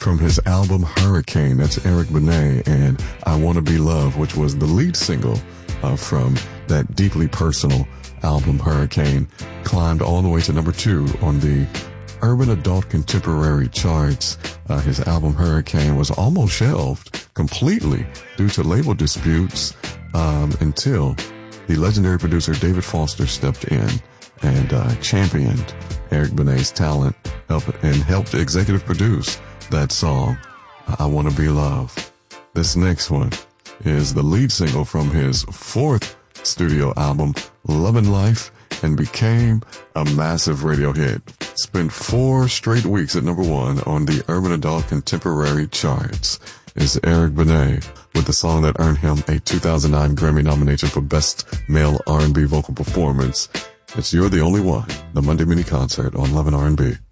from his album Hurricane. That's Eric Benet and I Wanna Be Loved, which was the lead single from that deeply personal album Hurricane. Climbed all the way to number 2 on the Urban Adult Contemporary charts. His album Hurricane was almost shelved completely due to label disputes until the legendary producer David Foster stepped in and championed Eric Benet's talent and helped executive produce that song, I Wanna Be Loved. This next one is the lead single from his 4th studio album, Lovin' Life, and became a massive radio hit. Spent 4 straight weeks at number 1 on the Urban Adult Contemporary charts. Is Eric Benet with the song that earned him a 2009 Grammy nomination for Best Male R&B Vocal Performance. It's You're the Only One, the Monday mini concert on Love and R&B.